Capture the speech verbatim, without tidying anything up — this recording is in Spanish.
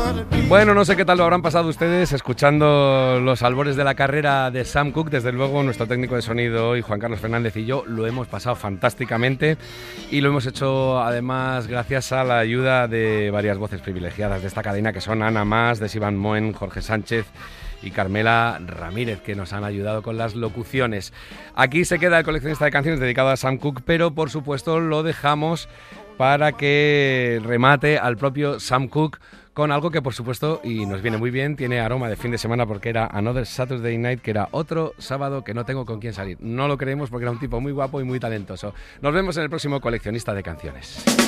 Bueno, no sé qué tal lo habrán pasado ustedes escuchando los albores de la carrera de Sam Cooke. Desde luego, nuestro técnico de sonido hoy, Juan Carlos Fernández, y yo lo hemos pasado fantásticamente y lo hemos hecho además gracias a la ayuda de varias voces privilegiadas de esta cadena, que son Ana Mas, Desivan Moen, Jorge Sánchez y Carmela Ramírez, que nos han ayudado con las locuciones. Aquí se queda el coleccionista de canciones dedicado a Sam Cooke, pero por supuesto lo dejamos para que remate al propio Sam Cooke con algo que, por supuesto, y nos viene muy bien, tiene aroma de fin de semana, porque era Another Saturday Night, que era otro sábado que no tengo con quién salir. No lo creemos, porque era un tipo muy guapo y muy talentoso. Nos vemos en el próximo Coleccionista de Canciones.